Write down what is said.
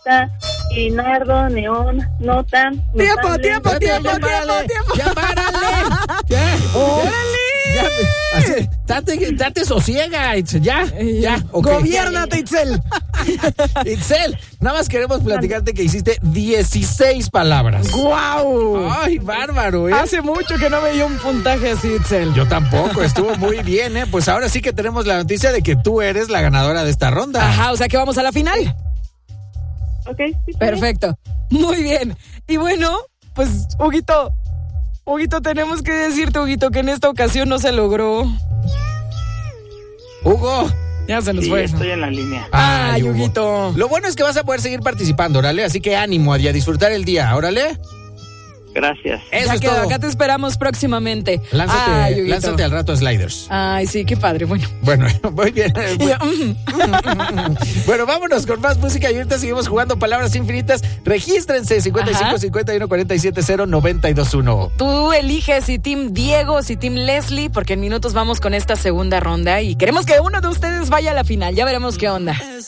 Violeta, y Nardo, Neón, Nota. Tiempo. ¡Ya párale! ¡Ya! ¡Órale! Date sosiega, Itzel, ya. Okay. Gobiérnate, Itzel. Itzel, nada más queremos platicarte que hiciste 16 palabras. ¡Guau! ¡Ay, bárbaro, Hace mucho que no veía un puntaje así, Itzel. Yo tampoco, estuvo muy bien, ¿eh? Pues ahora sí que tenemos la noticia de que tú eres la ganadora de esta ronda. Ajá, o sea que vamos a la final. Ok, sí. Perfecto. Muy bien. Y bueno, pues, Huguito, tenemos que decirte, Huguito, que en esta ocasión no se logró. Hugo. Ya se nos Sí, fue. estoy en la línea. Ay, Hugo. Huguito. Lo bueno es que vas a poder seguir participando, órale, así que ánimo y a disfrutar el día, órale. Gracias. Eso Ya es quedó, todo. acá te esperamos próximamente. Ay, Lánzate Huguito. al rato a Sliders. Ay, sí, qué padre. Bueno. Bueno, muy bien. Y yo, Bueno, vámonos con más música y ahorita seguimos jugando palabras infinitas. Regístrense 55 51 47 0 92 1. Tú eliges si Team Diego, si Team Leslie, porque en minutos vamos con esta segunda ronda y queremos que uno de ustedes vaya a la final. Ya veremos qué onda.